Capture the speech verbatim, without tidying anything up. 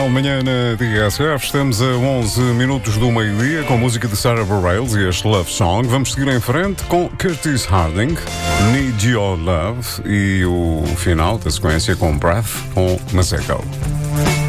manhã na T S F. Estamos a onze minutos do meio-dia com música de Sarah Bareilles e este Love Song. Vamos seguir em frente com Curtis Harding, Need Your Love, e o final da sequência com Breath com Maseko.